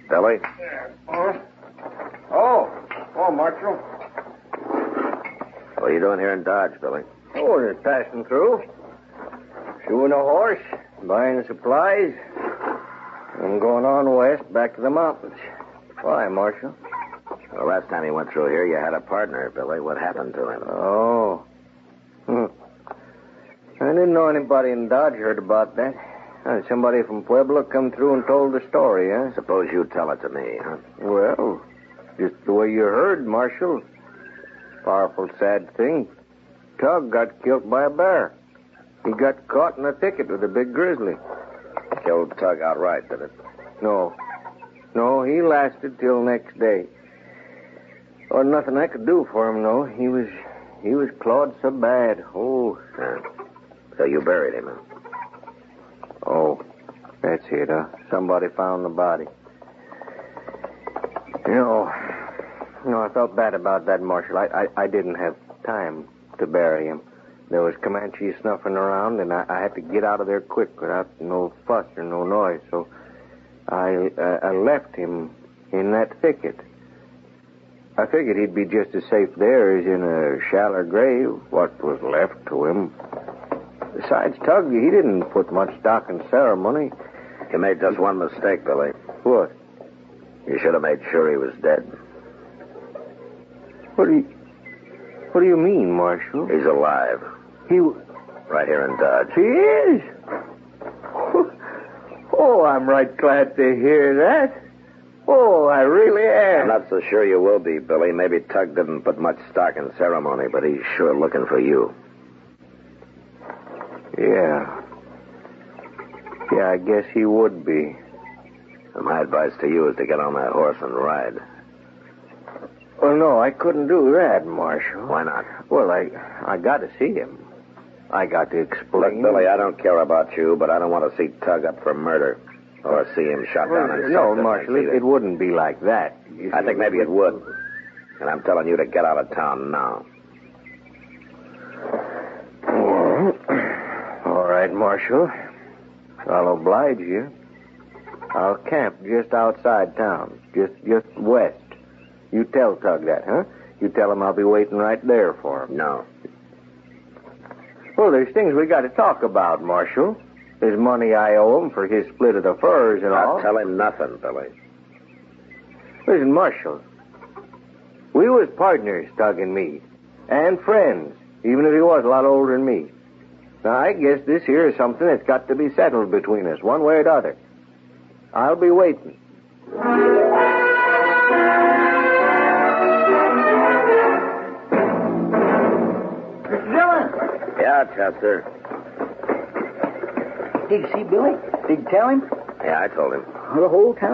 Billy? Oh, Marshal. What are you doing here in Dodge, Billy? Oh, just passing through. Shoeing a horse, buying supplies. I'm going on west, back to the mountains. Why, Marshal? Well, last time he went through here, you had a partner, Billy. What happened to him? Oh. I didn't know anybody in Dodge heard about that. Somebody from Pueblo come through and told the story, huh? Suppose you tell it to me, huh? Well, just the way you heard, Marshal. Powerful sad thing. Tug got killed by a bear. He got caught in a thicket with a big grizzly. Killed Tug outright, did it? No, he lasted till next day. Or nothing I could do for him, no. He was clawed so bad. Oh. So you buried him, huh? Oh, that's it, huh? Somebody found the body. You know, I felt bad about that, Marshal. I didn't have time to bury him. There was Comanches snuffing around, and I had to get out of there quick without no fuss or no noise. So I left him in that thicket. I figured he'd be just as safe there as in a shallow grave, what was left to him. Besides, Tug, he didn't put much stock in ceremony. You made just one mistake, Billy. What? You should have made sure he was dead. What do you mean, Marshal? He's alive. Right here in Dodge. He is? Oh, I'm right glad to hear that. Oh, I really am. I'm not so sure you will be, Billy. Maybe Tug didn't put much stock in ceremony, but he's sure looking for you. Yeah, I guess he would be. And my advice to you is to get on that horse and ride. Well, no, I couldn't do that, Marshal. Why not? Well, I got to see him. I got to explain. Look, Billy, I don't care about you, but I don't want to see Tug up for murder. Or see him shot down in No, self-defense Marshal, it wouldn't be like that. I think maybe it would. And I'm telling you to get out of town now. All right, Marshal. I'll oblige you. I'll camp just outside town, just west. You tell Tug that, huh? You tell him I'll be waiting right there for him. No. Well, there's things we got to talk about, Marshal. There's money I owe him for his split of the furs and all. I'll tell him nothing, Billy. Listen, Marshal. We was partners, Tug and me. And friends, even if he was a lot older than me. Now, I guess this here is something that's got to be settled between us, one way or the other. I'll be waiting. Mr. Dillon! Yeah, Chester. Did you see Billy? Did you tell him? Yeah, I told him. The whole town